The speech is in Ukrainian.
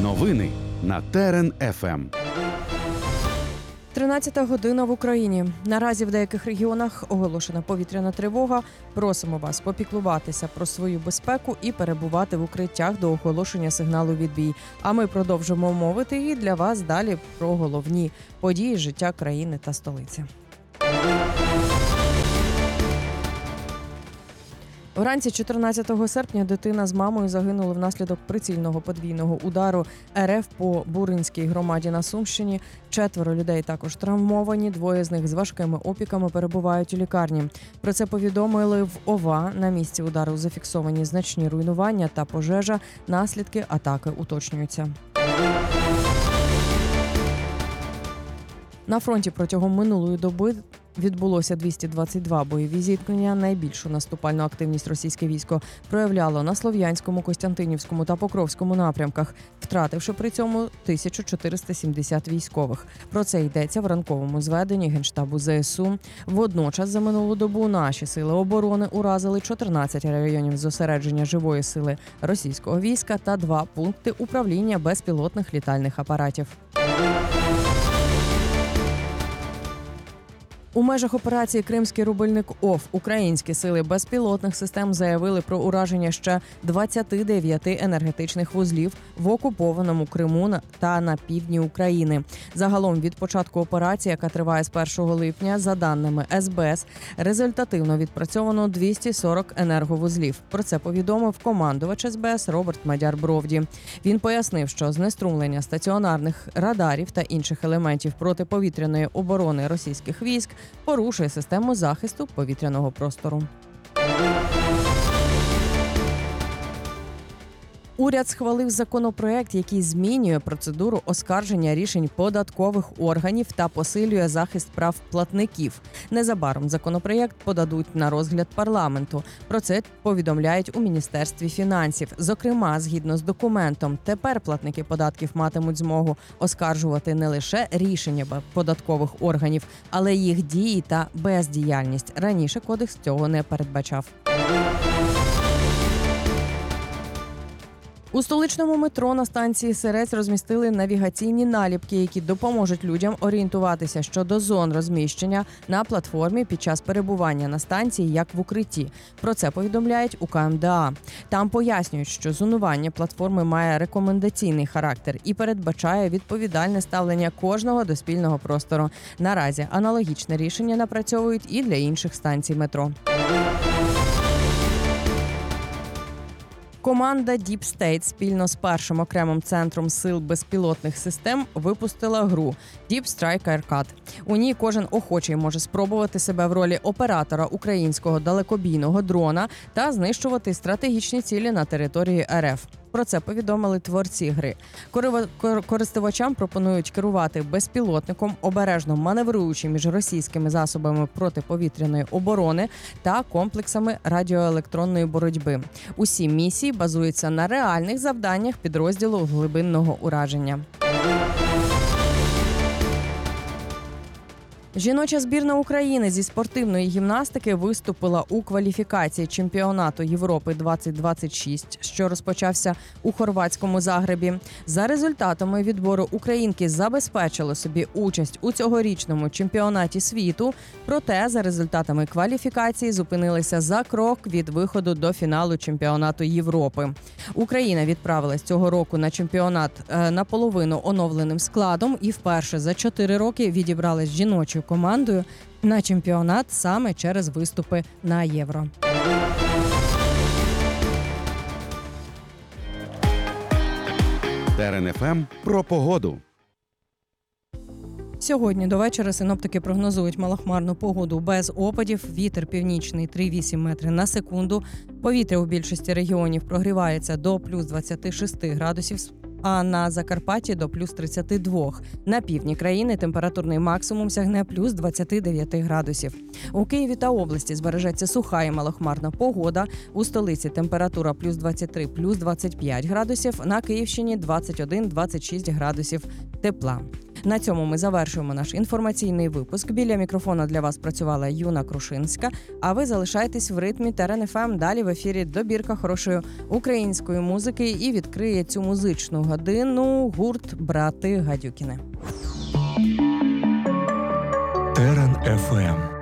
Новини на Терен ФМ. 13-та година в Україні. Наразі в деяких регіонах оголошена повітряна тривога. Просимо вас попіклуватися про свою безпеку і перебувати в укриттях до оголошення сигналу відбій. А ми продовжимо мовити і для вас далі про головні події життя країни та столиці. Вранці 14 серпня дитина з мамою загинули внаслідок прицільного подвійного удару РФ по Буринській громаді на Сумщині. 4 людей також травмовані, 2 з них з важкими опіками перебувають у лікарні. Про це повідомили в ОВА. На місці удару зафіксовані значні руйнування та пожежа. Наслідки атаки уточнюються. На фронті протягом минулої доби відбулося 222 бойові зіткнення. Найбільшу наступальну активність російське військо проявляло на Слов'янському, Костянтинівському та Покровському напрямках, втративши при цьому 1470 військових. Про це йдеться в ранковому зведенні Генштабу ЗСУ. Водночас за минулу добу наші сили оборони уразили 14 районів зосередження живої сили російського війська та 2 пункти управління безпілотних літальних апаратів. У межах операції «Кримський рубильник ОФ» українські сили безпілотних систем заявили про ураження ще 29 енергетичних вузлів в окупованому Криму та на півдні України. Загалом від початку операції, яка триває з 1 липня, за даними СБС, результативно відпрацьовано 240 енерговузлів. Про це повідомив командувач СБС Роберт Мадяр-Бровді. Він пояснив, що знеструмлення стаціонарних радарів та інших елементів протиповітряної оборони російських військ порушує систему захисту повітряного простору. Уряд схвалив законопроект, який змінює процедуру оскарження рішень податкових органів та посилює захист прав платників. Незабаром законопроект подадуть на розгляд парламенту. Про це повідомляють у Міністерстві фінансів. Зокрема, згідно з документом, тепер платники податків матимуть змогу оскаржувати не лише рішення податкових органів, але й їх дії та бездіяльність. Раніше кодекс цього не передбачав. У столичному метро на станції Сирець розмістили навігаційні наліпки, які допоможуть людям орієнтуватися щодо зон розміщення на платформі під час перебування на станції, як в укритті. Про це повідомляють у КМДА. Там пояснюють, що зонування платформи має рекомендаційний характер і передбачає відповідальне ставлення кожного до спільного простору. Наразі аналогічне рішення напрацьовують і для інших станцій метро. Команда Deep State спільно з першим окремим центром сил безпілотних систем випустила гру Deep Strike Aircat. У ній кожен охочий може спробувати себе в ролі оператора українського далекобійного дрона та знищувати стратегічні цілі на території РФ. Про це повідомили творці гри. Користувачам пропонують керувати безпілотником, обережно маневруючи між російськими засобами протиповітряної оборони та комплексами радіоелектронної боротьби. Усі місії базуються на реальних завданнях підрозділу глибинного ураження. Жіноча збірна України зі спортивної гімнастики виступила у кваліфікації чемпіонату Європи 2026, що розпочався у хорватському Загребі. За результатами відбору українки забезпечили собі участь у цьогорічному чемпіонаті світу, проте за результатами кваліфікації зупинилися за крок від виходу до фіналу чемпіонату Європи. Україна відправилась цього року на чемпіонат наполовину оновленим складом і вперше за 4 роки відібралась жіночою командою на чемпіонат саме через виступи на Євро. Терен ФМ про погоду. Сьогодні до вечора синоптики прогнозують малохмарну погоду без опадів. Вітер північний 3,8 метри на секунду. Повітря у більшості регіонів прогрівається до плюс 26 градусів, а на Закарпатті до плюс 32. На півдні країни температурний максимум сягне плюс 29 градусів. У Києві та області збережеться суха і малохмарна погода. У столиці температура плюс 23, плюс 25 градусів. На Київщині 21-26 градусів тепла. На цьому ми завершуємо наш інформаційний випуск. Біля мікрофона для вас працювала Юна Крушинська, а ви залишайтесь в ритмі Терен ФМ. Далі в ефірі добірка хорошої української музики і відкриє цю музичну годину гурт «Брати Гадюкіни». Терен ФМ.